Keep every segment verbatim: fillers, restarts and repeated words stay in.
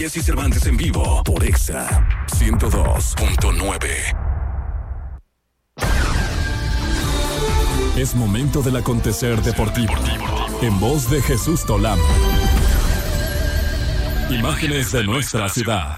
Jesse Cervantes en vivo por Exa ciento dos punto nueve. Es momento del acontecer deportivo. En voz de Jesús Tolama. Imágenes de nuestra ciudad.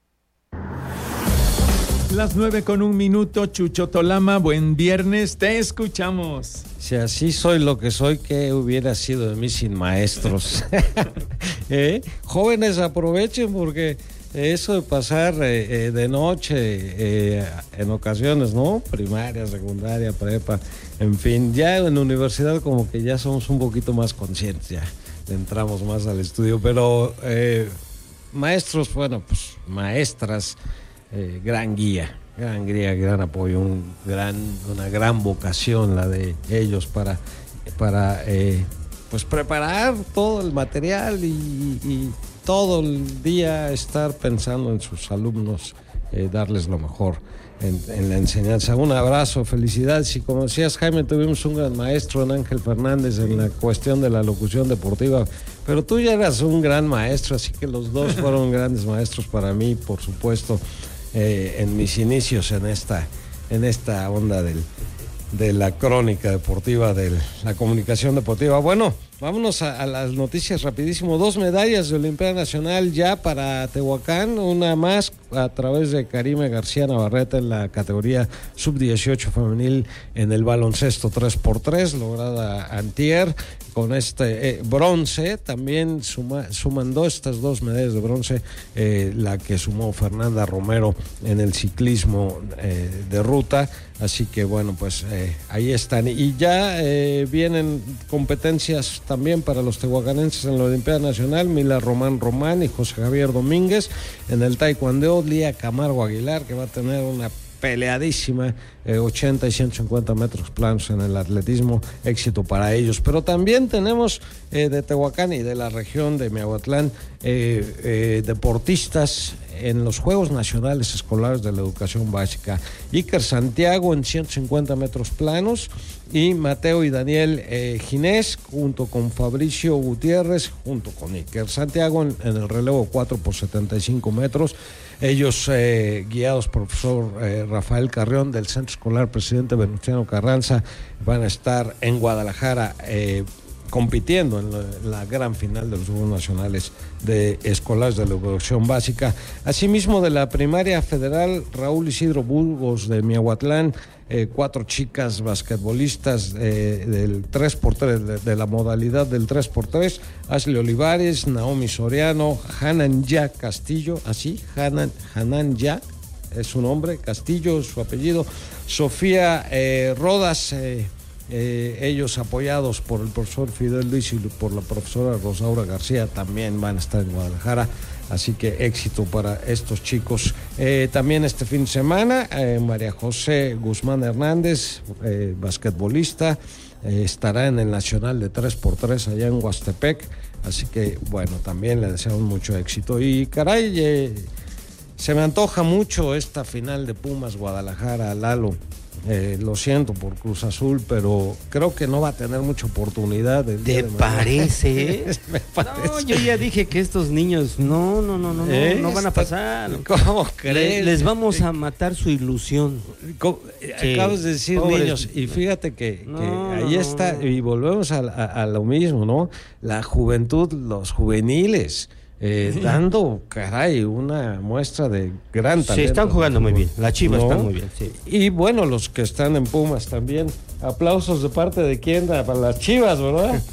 Las nueve con un minuto, Chucho Tolama, buen viernes, te escuchamos. Si así soy lo que soy, ¿qué hubiera sido de mí sin maestros? ¿Eh? Jóvenes, aprovechen porque eso de pasar eh, eh, de noche eh, en ocasiones, ¿no? Primaria, secundaria, prepa, en fin, ya en la universidad como que ya somos un poquito más conscientes, ya entramos más al estudio, pero eh, maestros, bueno, pues maestras, eh, gran guía, gran guía, gran apoyo, un gran, una gran vocación la de ellos para, para eh, pues preparar todo el material y, y todo el día estar pensando en sus alumnos, eh, darles lo mejor en, en la enseñanza. Un abrazo, felicidades. Y como decías, Jaime, tuvimos un gran maestro en Ángel Fernández en la cuestión de la locución deportiva, pero tú ya eras un gran maestro, así que los dos fueron grandes maestros para mí, por supuesto, eh, en mis inicios en esta, en esta onda del, de la crónica deportiva, de la comunicación deportiva. Bueno, vámonos a, a las noticias rapidísimo. Dos medallas de Olimpiada Nacional ya para Tehuacán, una más a través de Karime García Navarrete en la categoría sub dieciocho femenil en el baloncesto tres por tres, lograda antier. Con este eh, bronce, también suma, suman dos, estas dos medallas de bronce, eh, la que sumó Fernanda Romero en el ciclismo eh, de ruta. Así que bueno, pues eh, ahí están. Y ya eh, vienen competencias también para los tehuacanenses en la Olimpiada Nacional. Mila Román Román y José Javier Domínguez. En el taekwondo, Lía Camargo Aguilar, que va a tener una peleadísima, eh, ochenta y ciento cincuenta metros planos en el atletismo, éxito para ellos. Pero también tenemos eh, de Tehuacán y de la región de Miahuatlán eh, eh, deportistas en los Juegos Nacionales Escolares de la Educación Básica. Iker Santiago en ciento cincuenta metros planos y Mateo y Daniel eh, Ginés junto con Fabricio Gutiérrez, junto con Iker Santiago en, en el relevo cuatro por setenta y cinco metros. Ellos, eh, guiados por el profesor eh, Rafael Carrión del Centro Escolar Presidente Venustiano Carranza, van a estar en Guadalajara eh, compitiendo en la, la gran final de los Juegos Nacionales de Escolares de la Educación Básica. Asimismo, de la primaria federal, Raúl Isidro Burgos de Miahuatlán, eh, cuatro chicas basquetbolistas eh, del tres por tres, de, de la modalidad del tres por tres, Ashley Olivares, Naomi Soriano, Hanan Ya Castillo, así, Hanan, Hanan Ya es su nombre, Castillo su apellido, Sofía eh, Rodas, eh, Eh, ellos apoyados por el profesor Fidel Luis y por la profesora Rosaura García también van a estar en Guadalajara, así que éxito para estos chicos. Eh, también este fin de semana eh, María José Guzmán Hernández, eh, basquetbolista, eh, estará en el Nacional de tres por tres allá en Huastepec, así que bueno, también le deseamos mucho éxito. Y caray, eh, se me antoja mucho esta final de Pumas Guadalajara, Lalo. Eh, lo siento por Cruz Azul, pero creo que no va a tener mucha oportunidad. ¿Te parece? Me parece? No, yo ya dije que estos niños no, no, no, no, ¿Eh? no, no van a pasar. ¿Cómo crees? Les, les vamos a matar su ilusión. Sí. Acabas de decir pobres niños, y fíjate que, no, que ahí no, está, y volvemos a, a, a lo mismo, ¿no? La juventud, los juveniles. Eh, dando, caray, una muestra de gran talento. Sí, están jugando muy bien. Las Chivas ¿no? están muy bien, sí. Y bueno, los que están en Pumas también. Aplausos de parte de quién, para las Chivas, ¿verdad?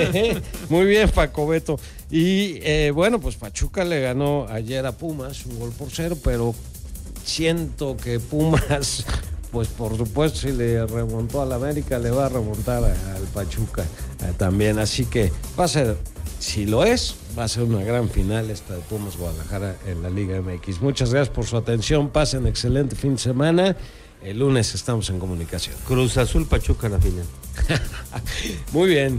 Muy bien, Paco Beto. Y eh, bueno, pues Pachuca le ganó ayer a Pumas, un gol por cero, pero siento que Pumas, pues por supuesto, si le remontó al América, le va a remontar a, al Pachuca eh, también. Así que va a ser... Si lo es, va a ser una gran final esta de Pumas Guadalajara en la Liga M X. Muchas gracias por su atención. Pasen excelente fin de semana. El lunes estamos en comunicación. Cruz Azul Pachuca la final. Muy bien.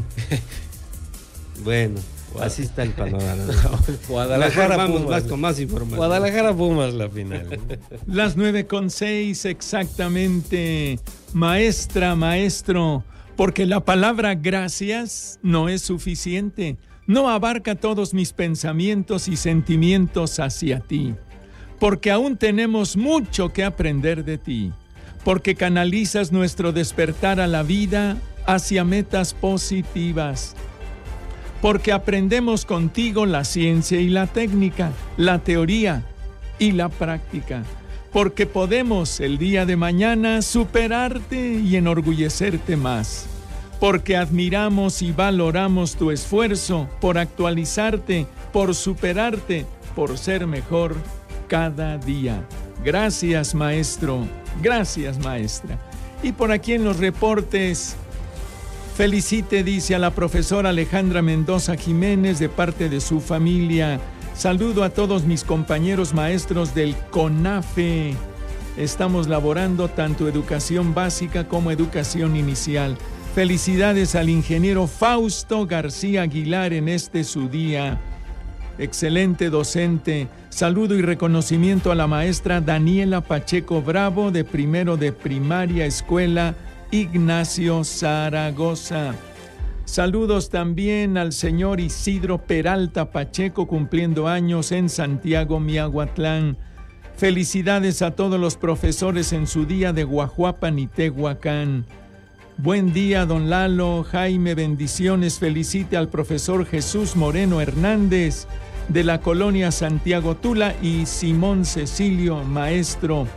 Bueno, así está el panorama. Guadalajara vamos Pumas. Más con más información. Guadalajara Pumas la final. Las nueve con seis exactamente. Maestra, maestro. Porque la palabra gracias no es suficiente. no abarca todos mis pensamientos y sentimientos hacia ti, porque aún tenemos mucho que aprender de ti, porque canalizas nuestro despertar a la vida hacia metas positivas, porque aprendemos contigo la ciencia y la técnica, la teoría y la práctica, porque podemos el día de mañana superarte y enorgullecerte más, porque admiramos y valoramos tu esfuerzo por actualizarte, por superarte, por ser mejor cada día. Gracias, maestro. Gracias, maestra. Y por aquí en los reportes, felicite, dice, a la profesora Alejandra Mendoza Jiménez de parte de su familia. Saludo a todos mis compañeros maestros del CONAFE. Estamos laborando tanto educación básica como educación inicial. Felicidades al ingeniero Fausto García Aguilar en este su día. Excelente docente. Saludo y reconocimiento a la maestra Daniela Pacheco Bravo de primero de primaria, escuela Ignacio Zaragoza. Saludos también al señor Isidro Peralta Pacheco, cumpliendo años en Santiago, Miahuatlán. Felicidades a todos los profesores en su día de Guajuapan y Tehuacán. Buen día, don Lalo. Jaime, bendiciones. Felicite al profesor Jesús Moreno Hernández de la colonia Santiago Tula y Simón Cecilio, maestro.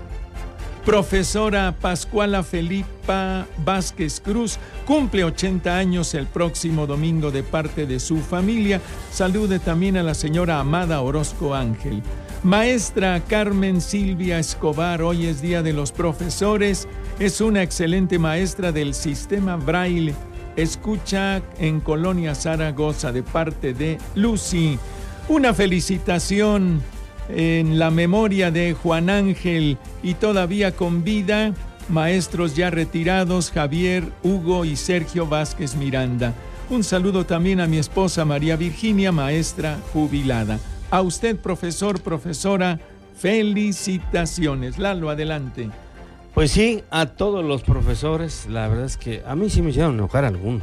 Profesora Pascuala Felipa Vázquez Cruz cumple ochenta años el próximo domingo de parte de su familia. Salude también a la señora Amada Orozco Ángel. Maestra Carmen Silvia Escobar, hoy es Día de los Profesores. Es una excelente maestra del sistema Braille. Escucha en Colonia Zaragoza de parte de Lucy. Una felicitación en la memoria de Juan Ángel y todavía con vida, maestros ya retirados Javier, Hugo y Sergio Vázquez Miranda. Un saludo también a mi esposa María Virginia, maestra jubilada. A usted, profesor, profesora, felicitaciones. Lalo, adelante. Pues sí, a todos los profesores, la verdad es que a mí sí me hicieron enojar algunos.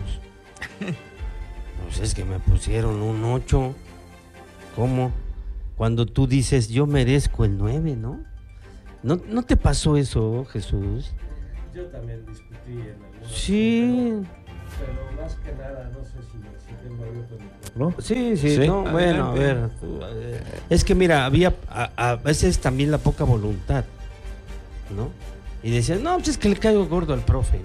Pues es que me pusieron un ocho. ¿Cómo? Cuando tú dices, yo merezco el nueve, ¿no? ¿No, no te pasó eso, Jesús? Yo también discutí en algunos. Sí. Pero, pero más que nada, no sé si, si tengo algo con el... ¿No? Sí, sí, ¿Sí? no, bueno, a ver. Tú, a ver. Es que mira, había a, a veces también la poca voluntad, ¿no? Y decías, no, pues es que le caigo gordo al profe,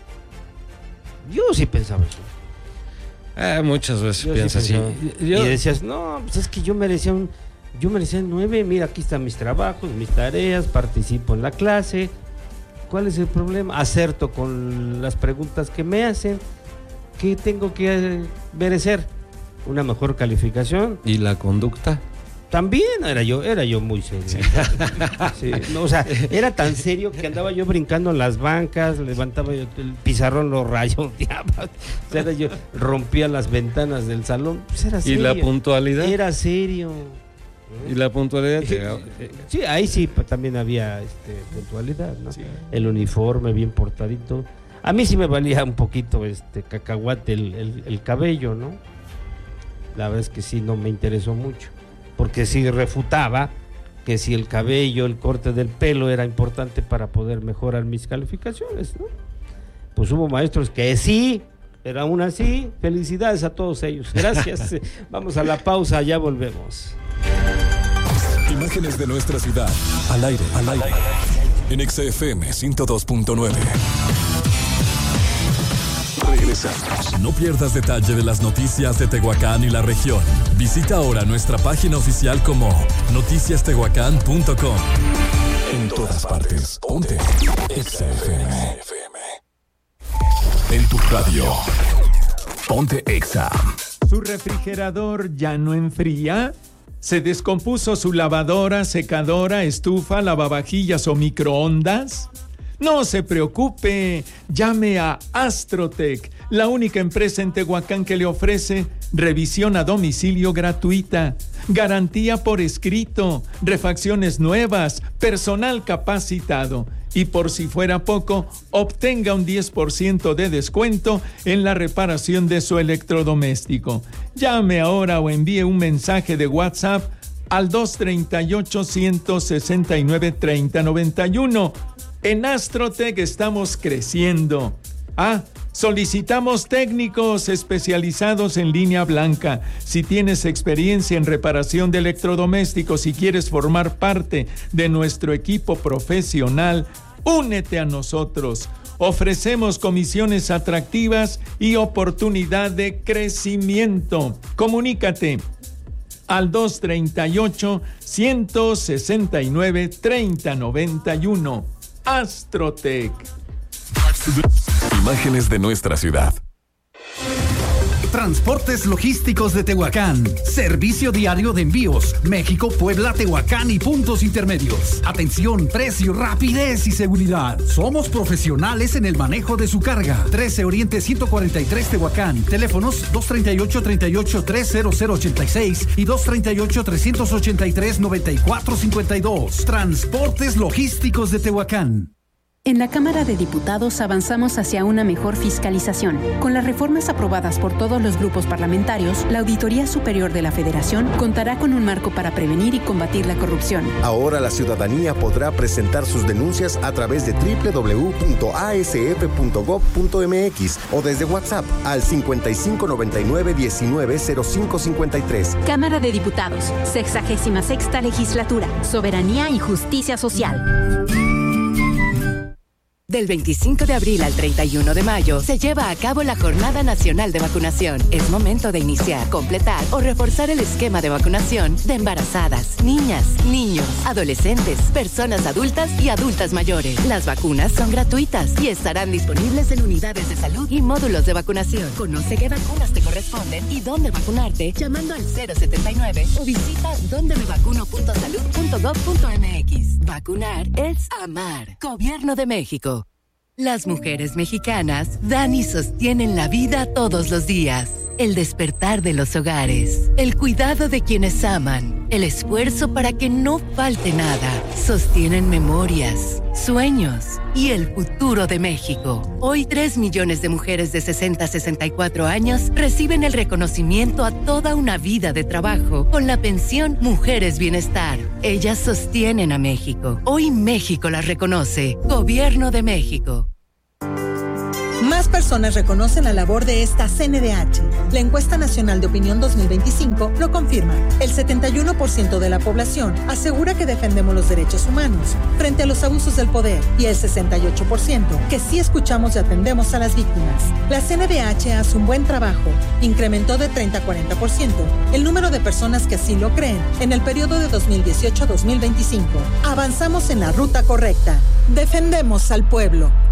¿no? Yo sí pensaba eso. Ah, muchas veces Yo piensas sí así. Yo... Yo... Y decías, no, pues es que yo merecía un, yo merecía nueve, mira, aquí están mis trabajos, mis tareas, participo en la clase. ¿Cuál es el problema? Acerto con las preguntas que me hacen. ¿Qué tengo que merecer? ¿Una mejor calificación? ¿Y la conducta? También era yo, era yo muy serio. Sí. Sí, no, o sea, era tan serio que andaba yo brincando en las bancas, levantaba yo el pizarrón, lo rayoteaba, o sea, yo rompía las ventanas del salón, pues era serio. ¿Y la puntualidad? Era serio. ¿Y la puntualidad? Sí, sí, ahí sí también había este, puntualidad, ¿no? Sí. El uniforme bien portadito. A mí sí me valía un poquito este cacahuate el, el, el cabello, ¿no? La verdad es que sí, no me interesó mucho. Porque sí refutaba que si el cabello, el corte del pelo era importante para poder mejorar mis calificaciones, ¿no? Pues hubo maestros que sí, pero aún así, felicidades a todos ellos. Gracias. Vamos a la pausa, ya volvemos. Imágenes de nuestra ciudad, al aire, al aire, en X F M ciento dos punto nueve. Regresamos. No pierdas detalle de las noticias de Tehuacán y la región. Visita ahora nuestra página oficial como noticias tehuacán punto com. En todas partes, ponte X F M. En tu radio, ponte Exa. ¿Su refrigerador ya no enfría? ¿Se descompuso su lavadora, secadora, estufa, lavavajillas o microondas? No se preocupe, llame a Astrotech, la única empresa en Tehuacán que le ofrece revisión a domicilio gratuita, garantía por escrito, refacciones nuevas, personal capacitado Y por si fuera poco, obtenga un diez por ciento de descuento en la reparación de su electrodoméstico. Llame ahora o envíe un mensaje de WhatsApp al dos tres ocho, uno seis nueve, tres cero nueve uno. En Astrotech estamos creciendo. Ah, solicitamos técnicos especializados en línea blanca. Si tienes experiencia en reparación de electrodomésticos y quieres formar parte de nuestro equipo profesional, únete a nosotros. Ofrecemos comisiones atractivas y oportunidad de crecimiento. Comunícate al dos tres ocho, uno seis nueve, tres cero nueve uno. Astrotech. Imágenes de nuestra ciudad. Transportes Logísticos de Tehuacán. Servicio diario de envíos. México, Puebla, Tehuacán y puntos intermedios. Atención, precio, rapidez y seguridad. Somos profesionales en el manejo de su carga. trece Oriente ciento cuarenta y tres Tehuacán. Teléfonos dos tres ocho, tres ocho tres, cero cero ocho seis y dos tres ocho, tres ocho tres, nueve cuatro cinco dos. Transportes Logísticos de Tehuacán. En la Cámara de Diputados avanzamos hacia una mejor fiscalización. Con las reformas aprobadas por todos los grupos parlamentarios, la Auditoría Superior de la Federación contará con un marco para prevenir y combatir la corrupción. Ahora la ciudadanía podrá presentar sus denuncias a través de doble u doble u doble u punto a s f punto gob punto m x o desde WhatsApp al cincuenta y cinco noventa y nueve diecinueve cero cinco cincuenta y tres. Cámara de Diputados, sexagésima sexta legislatura, soberanía y justicia social. Del veinticinco de abril al treinta y uno de mayo se lleva a cabo la Jornada Nacional de Vacunación. Es momento de iniciar, completar o reforzar el esquema de vacunación de embarazadas, niñas, niños, adolescentes, personas adultas y adultas mayores. Las vacunas son gratuitas y estarán disponibles en unidades de salud y módulos de vacunación. Conoce qué vacunas te corresponden y dónde vacunarte llamando al cero setenta y nueve o visita donde me vacuno punto salud punto gob punto m x. Vacunar es amar. Gobierno de México. Las mujeres mexicanas dan y sostienen la vida todos los días. El despertar de los hogares, el cuidado de quienes aman, el esfuerzo para que no falte nada. Sostienen memorias, sueños y el futuro de México. Hoy tres millones de mujeres de sesenta a sesenta y cuatro años reciben el reconocimiento a toda una vida de trabajo con la pensión Mujeres Bienestar. Ellas sostienen a México. Hoy México las reconoce. Gobierno de México. Más personas reconocen la labor de esta C N D H. La encuesta nacional de opinión dos mil veinticinco lo confirma. El setenta y uno por ciento de la población asegura que defendemos los derechos humanos frente a los abusos del poder y el sesenta y ocho por ciento que sí escuchamos y atendemos a las víctimas. La C N D H hace un buen trabajo. Incrementó de treinta a cuarenta por ciento el número de personas que así lo creen en el periodo de dos mil dieciocho a dos mil veinticinco. Avanzamos en la ruta correcta. Defendemos al pueblo.